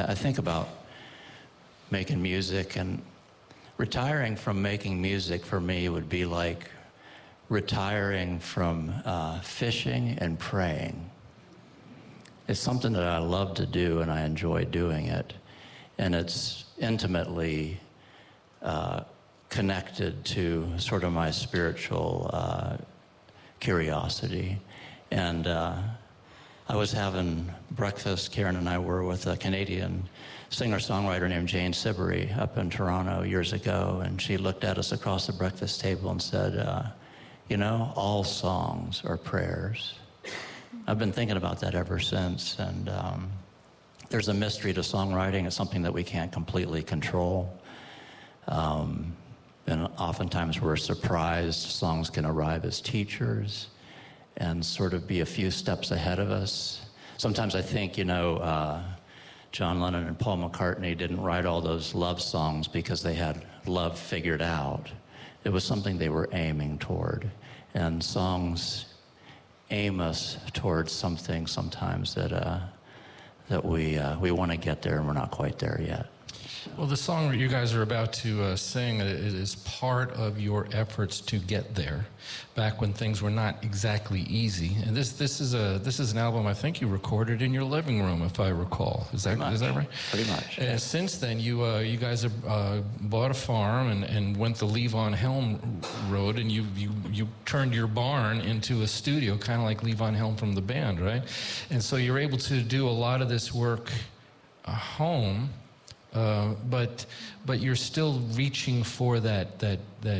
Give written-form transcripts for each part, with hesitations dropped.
I think about making music, and retiring from making music for me would be like retiring from fishing and praying. It's something that I love to do, and I enjoy doing it. And it's intimately connected to sort of my spiritual curiosity. And I was having breakfast, Karen and I were, with a Canadian singer-songwriter named Jane Siberry up in Toronto years ago, and she looked at us across the breakfast table and said, you know, all songs are prayers. I've been thinking about that ever since, and there's a mystery to songwriting. It's something that we can't completely control. And oftentimes we're surprised. Songs can arrive as teachers and sort of be a few steps ahead of us. Sometimes I think, you know, John Lennon and Paul McCartney didn't write all those love songs because they had love figured out. It was something they were aiming toward. And songs aim us towards something sometimes that we want to get there, and we're not quite there yet. Well, the song that you guys are about to sing is part of your efforts to get there, back when things were not exactly easy. And this is an album I think you recorded in your living room, if I recall. Is that right? Pretty much. And since then, you guys have bought a farm and went the Levon Helm road, and you turned your barn into a studio, kind of like Levon Helm from the band, right? And so you're able to do a lot of this work home. But you're still reaching for that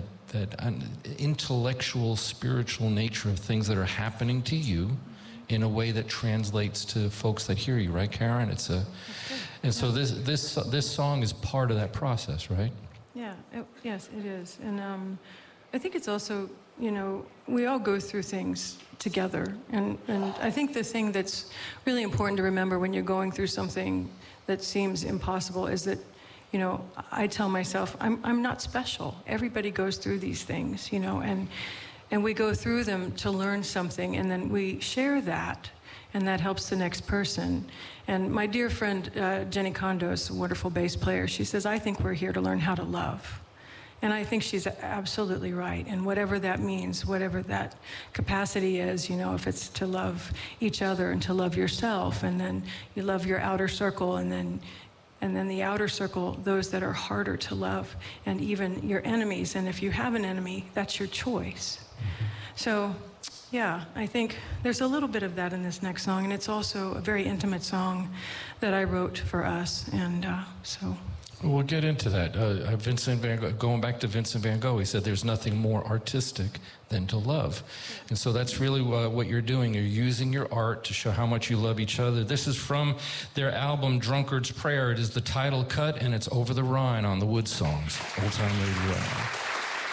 intellectual, spiritual nature of things that are happening to you in a way that translates to folks that hear you, right, Karen? So this song is part of that process, right? Yeah. Yes, it is, and I think it's also, you know, we all go through things together, and I think the thing that's really important to remember when you're going through something that seems impossible is that, you know, I tell myself, I'm not special. Everybody goes through these things, you know, and we go through them to learn something, and then we share that, and that helps the next person. And my dear friend, Jenny Kondos, a wonderful bass player, she says, I think we're here to learn how to love. And I think she's absolutely right. And whatever that means, whatever that capacity is, you know, if it's to love each other and to love yourself, and then you love your outer circle, and then the outer circle, those that are harder to love, and even your enemies. And if you have an enemy, that's your choice. Mm-hmm. So, yeah, I think there's a little bit of that in this next song. And it's also a very intimate song that I wrote for us. And so... We'll get into that. Vincent van Gogh, going back to Vincent van Gogh, he said there's nothing more artistic than to love. And so that's really what you're doing. You're using your art to show how much you love each other. This is from their album, Drunkard's Prayer. It is the title cut, and it's Over the Rhine on the Wood Songs. Old Time Radio.